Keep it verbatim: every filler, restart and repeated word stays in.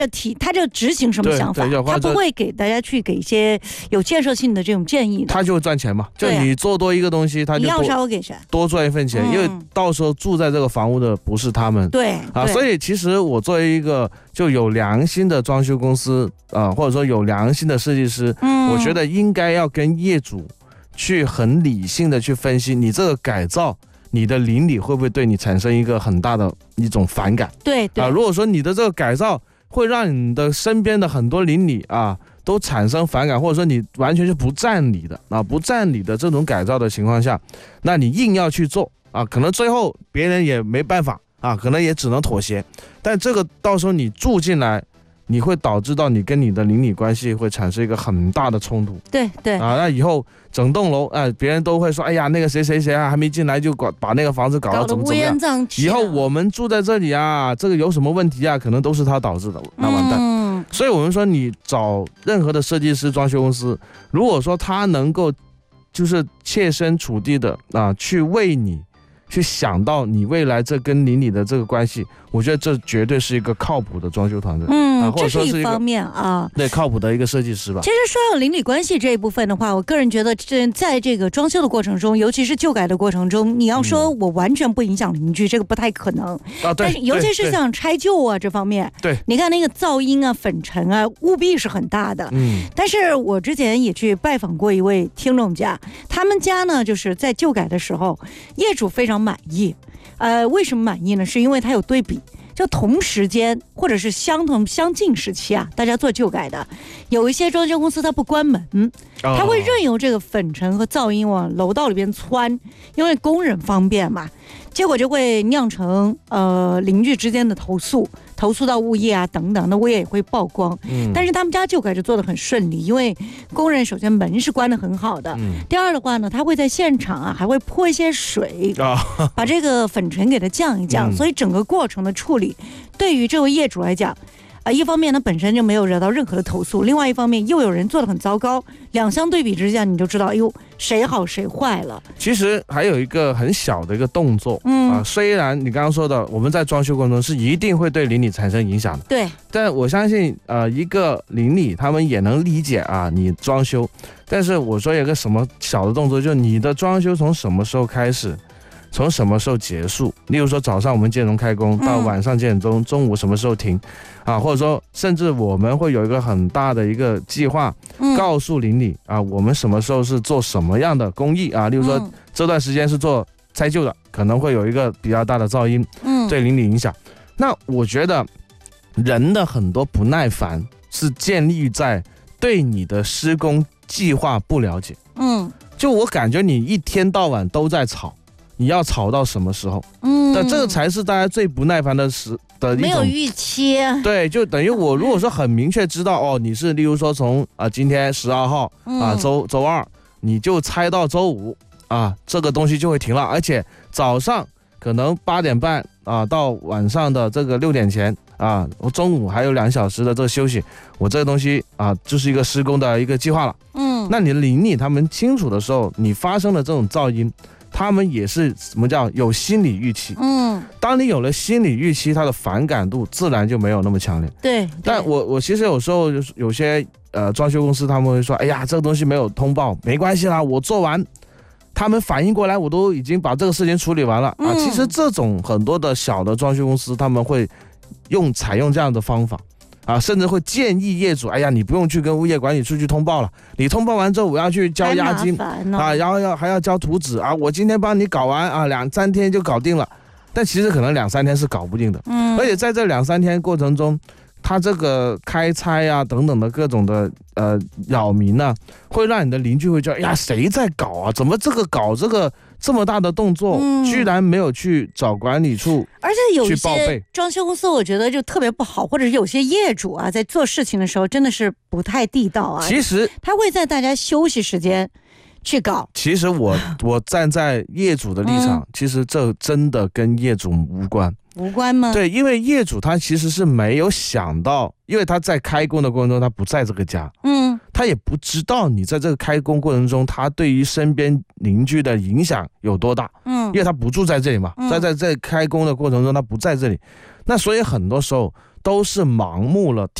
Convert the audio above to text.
提，他就执行什么想法，他不会给大家去给一些有建设性的这种建议的。 他就赚钱嘛，就你做多一个东西，他就你要啥我给啥， 多赚一份钱，嗯、因为到时候住在这个房屋的不是他们。 对啊，所以其实我作为一个就有良心的装修公司啊、呃，或者说有良心的设计师，嗯，我觉得应该要跟业主去很理性的去分析，你这个改造。你的邻里会不会对你产生一个很大的一种反感？ 对对啊， 如果说你的这个改造会让你的身边的很多邻里啊都产生反感，或者说你完全是不占理的啊，不占理的这种改造的情况下，那你硬要去做啊，可能最后别人也没办法啊，可能也只能妥协。但这个到时候你住进来，你会导致到你跟你的邻里关系会产生一个很大的冲突。 对对啊，那以后整栋楼啊、呃，别人都会说，哎呀，那个谁谁谁啊，还没进来就搞把那个房子搞到怎么怎么样。以后我们住在这里啊，这个有什么问题啊，可能都是他导致的，那完蛋。嗯、所以我们说，你找任何的设计师、装修公司，如果说他能够就是切身处地的啊，去为你。去想到你未来这跟邻里的这个关系，我觉得这绝对是一个靠谱的装修团队。 嗯， 啊、或者说这是一方面啊， 对，靠谱的一个设计师吧。 其实说到邻里关系这一部分的话，我个人觉得，这在这个装修的过程中，尤其是旧改的过程中，你要说我完全不影响邻居，嗯、这个不太可能。 啊，对。 但是尤其是像拆旧啊这方面， 对， 你看那个噪音啊、粉尘啊，务必是很大的。嗯。但是我之前也去拜访过一位听众家，他们家呢就是在旧改的时候，业主非常满意。呃，为什么满意呢？是因为它有对比，就同时间或者是相同相近时期啊，大家做旧改的，有一些装修公司它不关门，它会任由这个粉尘和噪音往楼道里边窜，因为工人方便嘛，结果就会酿成呃邻居之间的投诉，投诉到物业啊等等，那物业也会曝光。嗯，但是他们家旧改就做得很顺利，因为工人首先门是关得很好的，嗯、第二的话呢，他会在现场啊还会泼一些水，哦、把这个粉尘给它降一降，嗯、所以整个过程的处理，对于这位业主来讲。啊，一方面呢本身就没有惹到任何的投诉，另外一方面又有人做得很糟糕，两相对比之下，你就知道，哎呦，谁好谁坏了。 其实还有一个很小的一个动作，嗯啊，虽然你刚刚说的，我们在装修过程中是一定会对邻里产生影响的， 对， 但我相信，呃，一个邻里他们也能理解啊，你装修，但是我说有个什么小的动作，就是你的装修从什么时候开始？从什么时候结束？例如说早上我们建容开工，到晚上几点钟，中午什么时候停，啊，或者说甚至我们会有一个很大的一个计划，告诉邻里啊，我们什么时候是做什么样的工艺啊？例如说这段时间是做拆旧的，可能会有一个比较大的噪音，对邻里影响。那我觉得人的很多不耐烦是建立在对你的施工计划不了解。嗯，就我感觉你一天到晚都在吵。你要吵到什么时候？嗯，那这个才是大家最不耐烦的时的一种。 没有预期。 对，就等于我如果说很明确知道哦，你是例如说从啊、呃、今天十二号啊周周二，你就拆到周五啊，这个东西就会停了，而且早上可能八点半啊到晚上的这个六点前啊，我中午还有两小时的这个休息，我这个东西啊就是一个施工的一个计划了。嗯，那你的邻里他们清楚的时候，你发生的这种噪音。他们也是什么叫有心理预期？嗯，当你有了心理预期，它的反感度自然就没有那么强烈。 对， 但我我其实有时候就是有些呃装修公司他们会说，哎呀，这个东西没有通报，没关系啦，我做完，他们反应过来，我都已经把这个事情处理完了、嗯、啊。其实这种很多的小的装修公司，他们会用采用这样的方法。啊，甚至会建议业主，哎呀，你不用去跟物业管理处去通报了，你通报完之后，我要去交押金、哦、啊，然后要还要交图纸啊，我今天帮你搞完啊，两三天就搞定了，但其实可能两三天是搞不定的，嗯，而且在这两三天过程中，它这个开拆啊等等的各种的呃扰民啊，会让你的邻居会觉得，哎呀，谁在搞啊？怎么这个搞这个这么大的动作，嗯、居然没有去找管理处？ 而且有一些装修公司，我觉得就特别不好，或者是有些业主啊，在做事情的时候真的是不太地道啊。 其实他会在大家休息时间去搞。 其实我我站在业主的立场，嗯、其实这真的跟业主无关。 无关吗？ 对，因为业主他其实是没有想到，因为他在开工的过程中他不在这个家，嗯，他也不知道你在这个开工过程中他对于身边邻居的影响有多大，嗯，因为他不住在这里嘛，在在在开工的过程中他不在这里，那所以很多时候都是盲目了